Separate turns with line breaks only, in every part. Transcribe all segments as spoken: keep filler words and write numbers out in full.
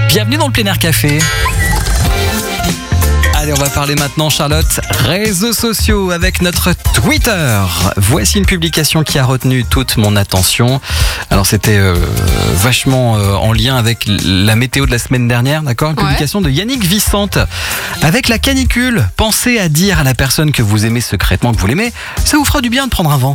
Bienvenue dans le Plein Air Café. Allez, on va parler maintenant, Charlotte, réseaux sociaux avec notre Twitter. Voici une publication qui a retenu toute mon attention. Alors, c'était euh, vachement euh, en lien avec la météo de la semaine dernière, d'accord ? Une
Ouais.
publication de Yannick Vissante. Avec la canicule, pensez à dire à la personne que vous aimez secrètement que vous l'aimez, ça vous fera du bien de prendre un vent.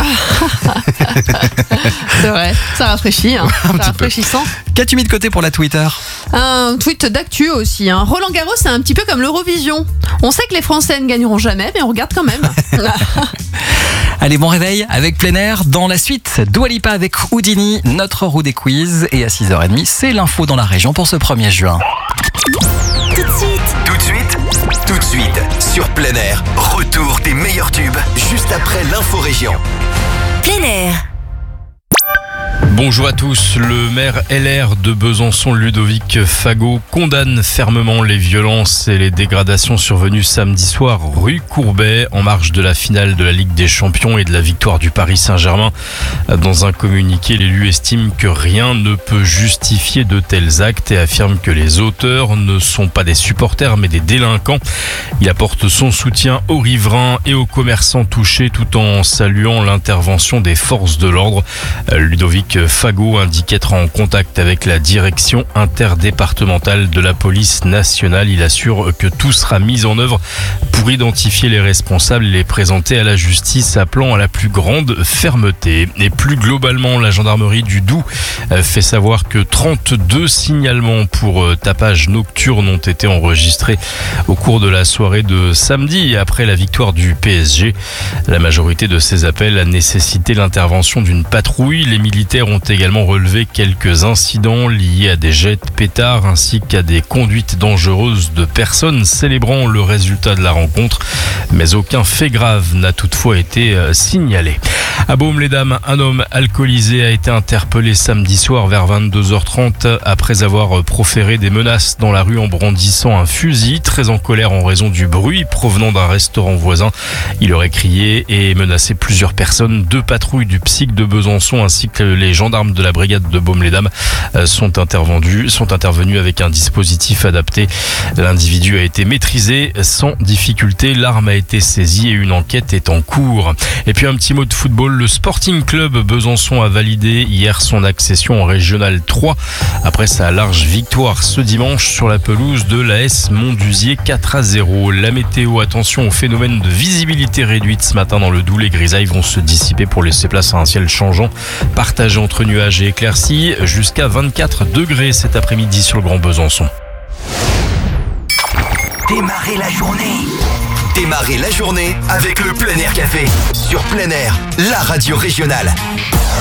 C'est vrai, ça rafraîchit, hein.
Un
C'est
petit peu.
rafraîchissant.
Qu'as-tu mis de côté pour la Twitter ?
Un tweet d'actu aussi. Hein. Roland Garros, c'est un petit peu comme l'Eurovision. On sait que les Français ne gagneront jamais, mais on regarde quand même.
Allez, bon réveil avec Plein Air. Dans la suite, Dua Lipa avec Houdini, notre roue des quiz. Et à six heures trente, c'est l'info dans la région pour ce premier juin.
Tout de suite,
Tout de suite, tout de suite, sur Plein Air, retour des meilleurs tubes, juste après l'info-région.
plein air.
Bonjour à tous. Le maire L R de Besançon, Ludovic Fagot, condamne fermement les violences et les dégradations survenues samedi soir rue Courbet en marge de la finale de la Ligue des Champions et de la victoire du Paris Saint-Germain. Dans un communiqué, l'élu estime que rien ne peut justifier de tels actes et affirme que les auteurs ne sont pas des supporters mais des délinquants. Il apporte son soutien aux riverains et aux commerçants touchés tout en saluant l'intervention des forces de l'ordre. Ludovic Fagot indique être en contact avec la direction interdépartementale de la police nationale. Il assure que tout sera mis en œuvre pour identifier les responsables et les présenter à la justice, appelant à la plus grande fermeté. Et plus globalement, la gendarmerie du Doubs fait savoir que trente-deux signalements pour tapage nocturne ont été enregistrés au cours de la soirée de samedi après la victoire du P S G. La majorité de ces appels a nécessité l'intervention d'une patrouille. Les militaires ont également relevé quelques incidents liés à des jets de pétards ainsi qu'à des conduites dangereuses de personnes célébrant le résultat de la rencontre. Mais aucun fait grave n'a toutefois été signalé. À Baume-les-Dames, un homme alcoolisé a été interpellé samedi soir vers vingt-deux heures trente après avoir proféré des menaces dans la rue en brandissant un fusil. Très en colère en raison du bruit provenant d'un restaurant voisin, il aurait crié et menacé plusieurs personnes. Deux patrouilles du P S I C de Besançon ainsi que les gendarmes de la brigade de Baume-les-Dames sont intervenus, sont intervenus avec un dispositif adapté. L'individu a été maîtrisé sans difficulté. L'arme a été saisie et une enquête est en cours. Et puis un petit mot de football. Le Sporting Club Besançon a validé hier son accession en Régional trois après sa large victoire ce dimanche sur la pelouse de l'A S Montduzier quatre à zéro. La météo, attention au phénomène de visibilité réduite ce matin dans le Doubs. Les grisailles vont se dissiper pour laisser place à un ciel changeant partagé entre nuages et éclaircies jusqu'à vingt-quatre degrés cet après-midi sur le Grand Besançon.
Démarrez la journée. Démarrez la journée avec le Plein Air Café, sur Plein Air, la radio régionale.